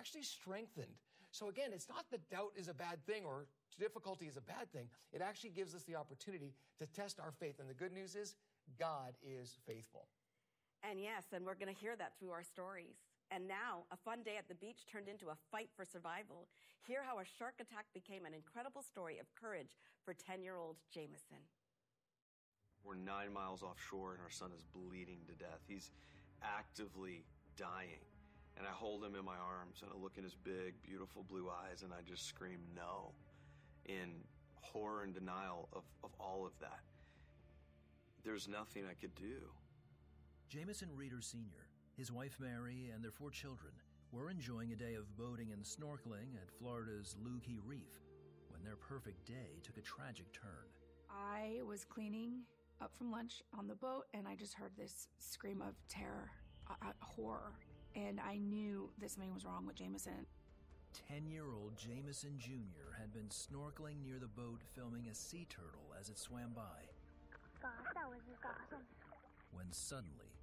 actually strengthened. So again, it's not that doubt is a bad thing or difficulty is a bad thing. It actually gives us the opportunity to test our faith. And the good news is God is faithful. And yes, and we're going to hear that through our stories. And now, a fun day at the beach turned into a fight for survival. Hear how a shark attack became an incredible story of courage for 10-year-old Jameson. We're 9 miles offshore and our son is bleeding to death. He's actively dying. And I hold him in my arms and I look in his big, beautiful blue eyes and I just scream no in horror and denial of all of that. There's nothing I could do. Jameson Reeder Sr., his wife Mary, and their 4 children were enjoying a day of boating and snorkeling at Florida's Looe Key Reef when their perfect day took a tragic turn. I was cleaning up from lunch on the boat, and I just heard this scream of terror, horror, and I knew that something was wrong with Jameson. 10-year-old Jameson Jr. had been snorkeling near the boat filming a sea turtle as it swam by. When suddenly,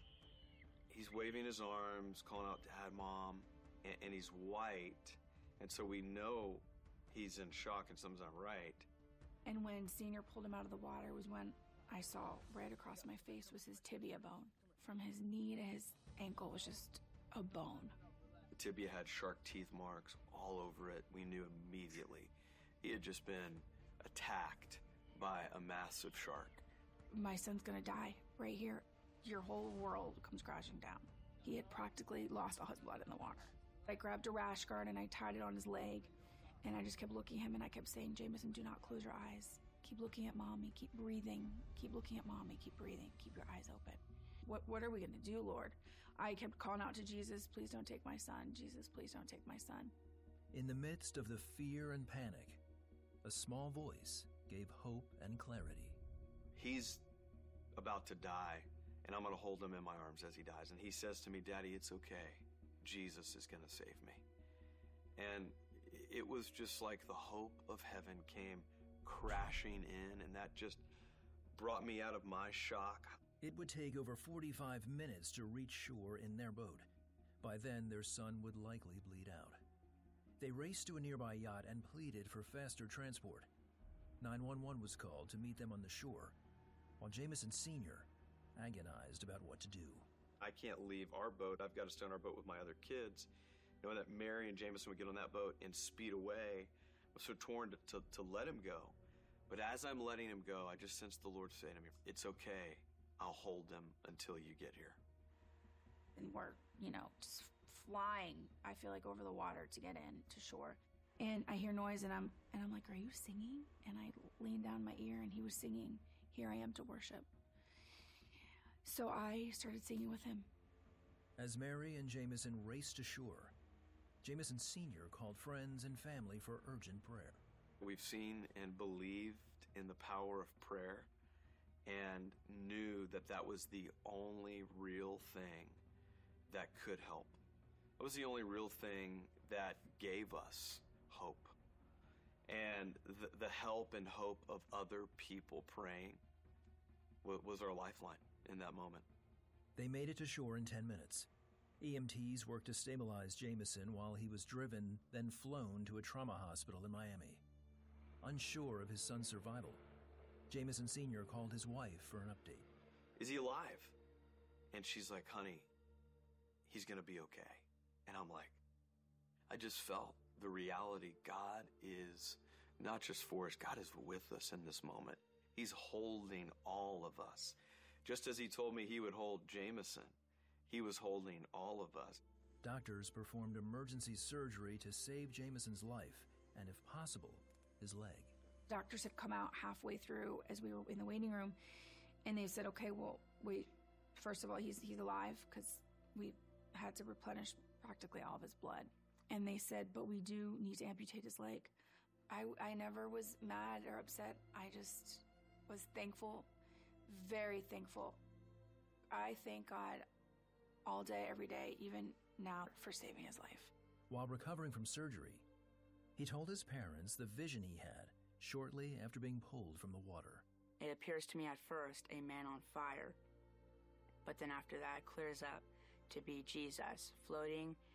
he's waving his arms, calling out Dad, Mom, and he's white. And so we know he's in shock and something's not right. And when Senior pulled him out of the water was when I saw right across my face was his tibia bone. From his knee to his ankle was just a bone. The tibia had shark teeth marks all over it. We knew immediately he had just been attacked by a massive shark. My son's gonna die right here. Your whole world comes crashing down. He had practically lost all his blood in the water. I grabbed a rash guard and I tied it on his leg, and I just kept looking at him and I kept saying, Jameson, do not close your eyes. Keep looking at Mommy, keep breathing. Keep looking at Mommy, keep breathing. Keep your eyes open. What are we gonna do, Lord? I kept calling out to Jesus, please don't take my son. Jesus, please don't take my son. In the midst of the fear and panic, a small voice gave hope and clarity. He's about to die, and I'm going to hold him in my arms as he dies. And he says to me, Daddy, it's okay. Jesus is going to save me. And it was just like the hope of heaven came crashing in, and that just brought me out of my shock. It would take over 45 minutes to reach shore in their boat. By then, their son would likely bleed out. They raced to a nearby yacht and pleaded for faster transport. 911 was called to meet them on the shore, while Jameson Sr. agonized about what to do. I can't leave our boat. I've got to stay on our boat with my other kids. Knowing that Mary and Jameson would get on that boat and speed away, I was so torn to let him go. But as I'm letting him go, I just sensed the Lord say to me, it's okay. I'll hold him until you get here. And we're, just flying, I feel like, over the water to get in to shore. And I hear noise and I'm like, are you singing? And I leaned down my ear and he was singing, Here I Am to Worship. So I started singing with him. As Mary and Jameson raced to shore, Jameson Sr. called friends and family for urgent prayer. We've seen and believed in the power of prayer and knew that that was the only real thing that could help. It was the only real thing that gave us hope. And the help and hope of other people praying was our lifeline in that moment. They made it to shore in 10 minutes. EMTs worked to stabilize Jameson while he was driven, then flown to a trauma hospital in Miami. Unsure of his son's survival, Jameson Sr. called his wife for an update. Is he alive? And she's like, honey, he's gonna be okay. And I'm like, I just felt the reality. God is not just for us, God is with us in this moment. He's holding all of us. Just as he told me he would hold Jameson, he was holding all of us. Doctors performed emergency surgery to save Jameson's life and, if possible, his leg. Doctors had come out halfway through as we were in the waiting room, and they said, okay, well, first of all, he's alive, because we had to replenish practically all of his blood. And they said, but we do need to amputate his leg. I never was mad or upset. I just was thankful, very thankful. I thank God all day, every day, even now, for saving his life. While recovering from surgery, he told his parents the vision he had shortly after being pulled from the water. It appears to me at first a man on fire, but then after that it clears up to be Jesus floating